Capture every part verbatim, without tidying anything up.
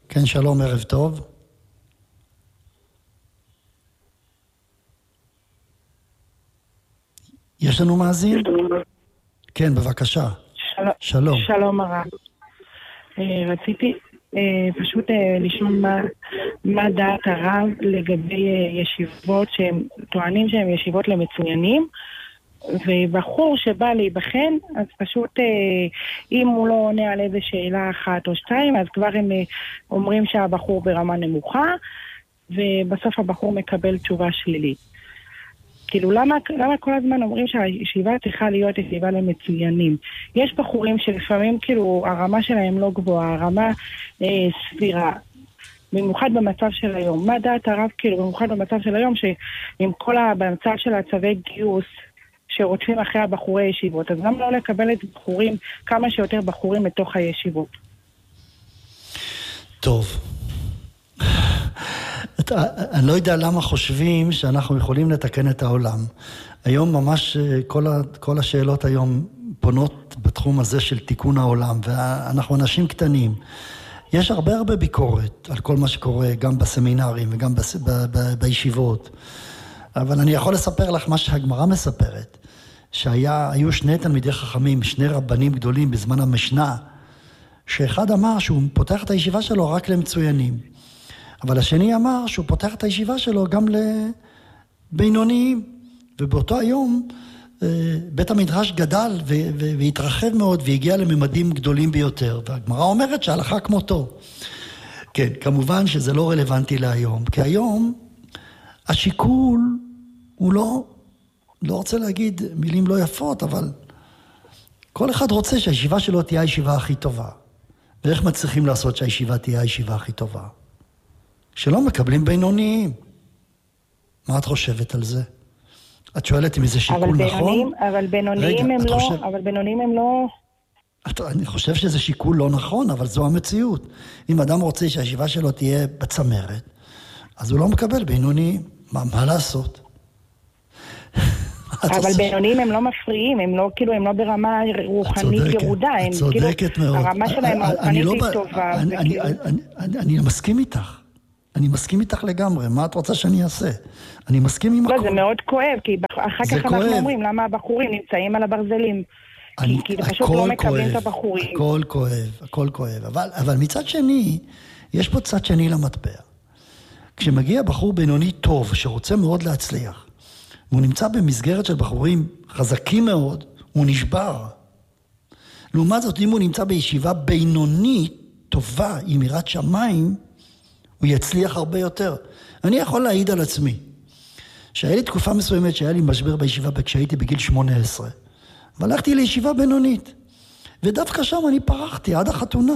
כן, שלום, ערב טוב. יש לנו מאזין? כן, בבקשה. של... שלום. שלום הרב. רציתי פשוט לשמוע מה, מה דעת הרב לגבי ישיבות שהם טוענים שהם ישיבות למצוינים, ובחור שבא להיבחן, אז פשוט אם הוא לא עונה על איזה שאלה אחת או שתיים, אז כבר הם אומרים שהבחור ברמה נמוכה, ובסוף הבחור מקבל תשובה שלילית. כאילו, למה, למה כל הזמן אומרים שהישיבה צריכה להיות ישיבה למצוינים? יש בחורים שלפעמים, כאילו, הרמה שלהם לא גבוהה, הרמה אה, סבירה. במיוחד במצב של היום. מה דעת הרב, כאילו, במיוחד במצב של היום, שעם כל המצב של הצווי גיוס, שרודפים אחרי הבחורי ישיבות, אז גם לא לקבל את בחורים, כמה שיותר בחורים מתוך הישיבות. טוב. אני לא יודע למה חושבים שאנחנו יכולים לתקן את העולם. היום ממש כל, ה, כל השאלות היום פונות בתחום הזה של תיקון העולם, ואנחנו אנשים קטנים. יש הרבה הרבה ביקורת על כל מה שקורה, גם בסמינרים וגם ב, ב, ב, בישיבות. אבל אני יכול לספר לך מה שהגמרא מספרת, שהיו שני תלמידי חכמים, שני רבנים גדולים בזמן המשנה, שאחד אמר שהוא פותח את הישיבה שלו רק למצוינים. אבל השני אמר שהוא פותח את הישיבה שלו גם לבינוניים. ובאותו היום בית המדרש גדל והתרחב מאוד והגיע לממדים גדולים ביותר. והגמרא אומרת שההלכה כמותו. כן, כמובן שזה לא רלוונטי להיום. כי היום השיקול הוא לא, לא רוצה להגיד מילים לא יפות, אבל כל אחד רוצה שהישיבה שלו תהיה הישיבה הכי טובה. ואיך מצליחים לעשות שהישיבה תהיה הישיבה הכי טובה? שלא מקבלים בינוניים. מה את חושבת על זה? את שואלת אם זה שיקול אבל נכון? בינוניים, אבל בינוניים רגע, הם לא, חושב... אבל בינוניים הם לא... את, אני חושב שזה שיקול לא נכון, אבל זו המציאות. אם אדם רוצה שהישיבה שלו תהיה בצמרת, אז הוא לא מקבל בינוניים. מה, מה לעשות? אבל בינוניים הם לא מפריעים, הם לא, כאילו, הם לא ברמה רוחנית ירודה, הם צודקת כאילו, מאוד. הרמה שלהם הרוחנית היא טובה. אני מסכים איתך. אני מסכים איתך לגמרי, מה את רוצה שאני אעשה? אני מסכים עם הכל. לא, זה מאוד כואב, כי אחר כך אנחנו אומרים, למה הבחורים נמצאים על הברזלים? כי פשוט לא מקבלים את הבחורים. הכל כואב, הכל כואב. אבל מצד שני, יש פה צד שני למטבע. כשמגיע בחור בינוני טוב, שרוצה מאוד להצליח, והוא נמצא במסגרת של בחורים חזקים מאוד, הוא נשבר. לעומת זאת, אם הוא נמצא בישיבה בינונית, טובה, עם יראת שמיים, הוא יצליח הרבה יותר. אני יכול להעיד על עצמי, שהיה לי תקופה מסוימת שהיה לי משבר בישיבה כשהייתי בגיל שמונה עשרה, והלכתי לישיבה בינונית, ודווקא שם אני פרחתי עד החתונה.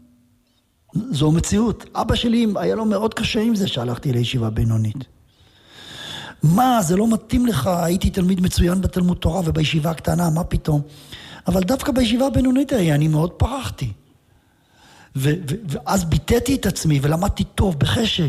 זו מציאות. אבא שלי היה לו מאוד קשה עם זה שהלכתי לישיבה בינונית. מה, זה לא מתאים לך, הייתי תלמיד מצוין בתלמוד תורה ובישיבה הקטנה, מה פתאום? אבל דווקא בישיבה הבינונית היה, אני מאוד פרחתי. ו- ו- ואז ביטאתי את עצמי ולמדתי טוב בחשק.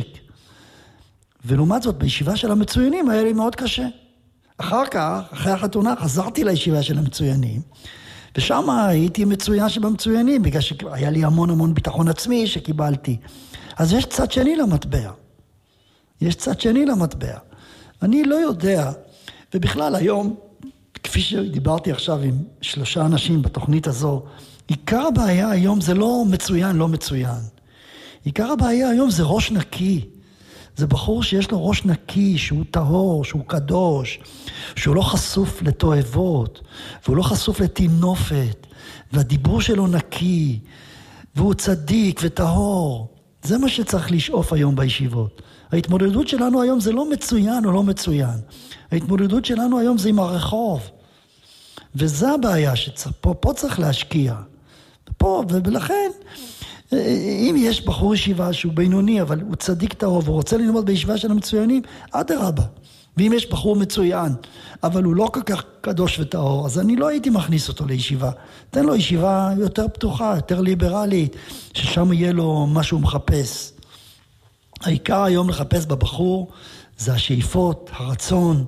ולעומת זאת, בישיבה של המצוינים היה לי מאוד קשה. אחר כך, אחרי החתונה, חזרתי לישיבה של המצוינים, ושם הייתי מצוין שבמצוינים, בגלל שהיה לי המון המון ביטחון עצמי שקיבלתי. אז יש צד שני למטבע. יש צד שני למטבע. אני לא יודע, ובכלל היום, כפי שדיברתי עכשיו עם שלושה אנשים בתוכנית הזו, עיקר הבעיה היום זה לא מצוין, לא מצוין. עיקר הבעיה היום זה ראש נקי. זה בחור שיש לו ראש נקי, שהוא טהור, שהוא קדוש, שהוא לא חשוף לתועבות, והוא לא חשוף לתינופת, והדיבור שלו נקי, והוא צדיק וטהור. זה מה שצריך לשאוף היום בישיבות. ההתמודדות שלנו היום זה לא מצוין או לא מצוין. ההתמודדות שלנו היום זה עם הרחוב. וזה הבעיה שפה פה צריך להשקיע. פה, ולכן, אם יש בחור ישיבה שהוא בינוני, אבל הוא צדיק טהור, והוא רוצה ללמוד בישיבה של המצוינים, אדרבה. ואם יש בחור מצוין, אבל הוא לא כל כך קדוש וטהור, אז אני לא הייתי מכניס אותו לישיבה. תן לו ישיבה יותר פתוחה, יותר ליברלית, ששם יהיה לו מה שהוא מחפש. העיקר היום לחפש בבחור, זה השאיפות, הרצון,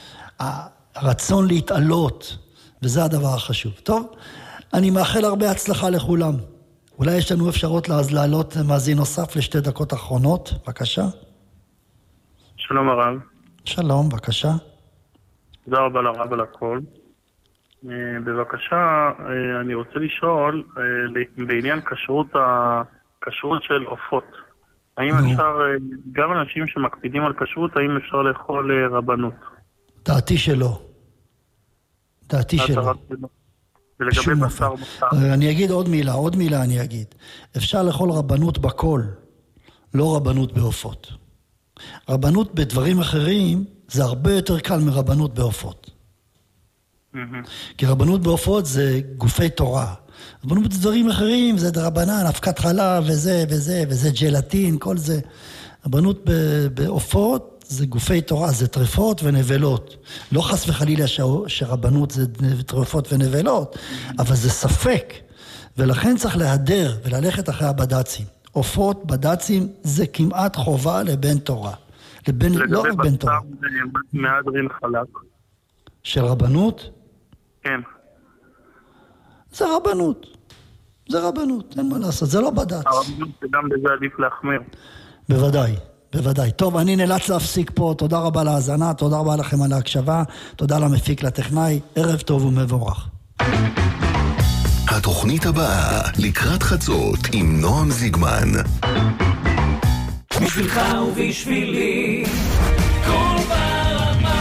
הרצון להתעלות, וזה הדבר החשוב. טוב, אני מאחל הרבה הצלחה לכולם. אולי יש לנו אפשרות לעלות מאזין נוסף לשתי דקות אחרונות, בבקשה. שלום הרב. שלום, בבקשה. תודה רבה לרב על הכל. בבקשה, אני רוצה לשאול בעניין כשרות הכשרות של עופות. האם אפשר, גם אנשים שמקפידים על כשרות, האם אפשר לאכול רבנות? דעתי שלא. דעתי שלא. ולגבי בשר בשר. אני אגיד עוד מילה, עוד מילה אני אגיד. אפשר לאכול רבנות בכל, לא רבנות בעופות. רבנות בדברים אחרים זה הרבה יותר קל מרבנות בעופות. כי רבנות בעופות זה גופי תורה. רבנות בדברים אחרים זה דרבנן, הפקת חלב וזה וזה וזה ג'לטין, כל זה. רבנות בעופות זה גופי תורה, זה טרפות ונבלות. לא חס וחלילה שרבנות זה טרפות ונבלות, אבל זה ספק. ולכן צריך להדר וללכת אחרי הבד"צים. עופות, בד"צים, זה כמעט חובה לבן תורה. לבן, לא רק בן תורה. לגבי בשר מהדרין חלק. של רבנות? כן. זה רבנות. זה רבנות, אין מה לעשות, זה לא בד"ץ. הרבנות שגם בזה עדיף להחמיר. בוודאי, בוודאי. טוב, אני נאלץ להפסיק פה. תודה רבה להאזנה, תודה רבה לכם על ההקשבה, תודה למפיק, לטכנאי, ערב טוב ומבורך. התוכנית הבאה, לקראת חצות, עם נועם זיגמן. בשבילך ובשבילי, כל ברמה.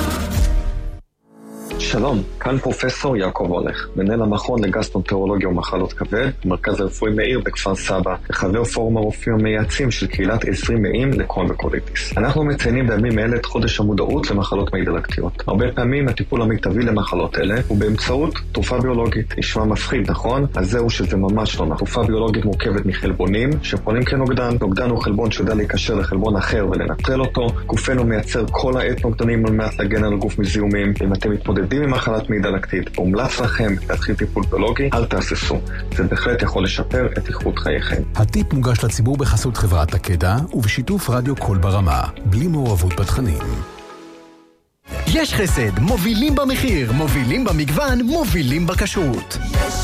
שלום, כאן פרופסור יעקב הולך, מנהל המכון לגסטרואנטרולוגיה ומחלות כבד, מרכז הרפואי מאיר בכפר סבא, וחבר פורום הרופאים המייעצים של קהילת עשרים מאים לקרוהן וקוליטיס. אנחנו מציינים בימים אלה את חודש המודעות למחלות מעי דלקתיות. הרבה פעמים הטיפול המיטבי למחלות אלה הוא באמצעות תרופה ביולוגית. נשמע מפחיד, נכון? אז זהו שזה ממש לא נכון. תרופה ביולוגית מורכבת מחלבונים שפועלים כנוגדן. נוגדן הוא חלבון שיודע להיקשר לחלבון אחר ולנטרל אותו. גופנו מייצר כל העת נוגדנים על מנת להגן על הגוף מזיהומים. אם אתם מתמודדים עם מחלת מעי דלקתית והומלץ לכם להתחיל טיפול ביולוגי, אל תהססו. זה בהחלט יכול לשפר את איכות חייכם. הטיפ מוגש לציבור בחסות חברת תקדה ובשיתוף רדיו קול ברמה, בלי מעורבות בתכנים. יש חסד, מובילים במחיר, מובילים במגוון, מובילים בכשרות. יש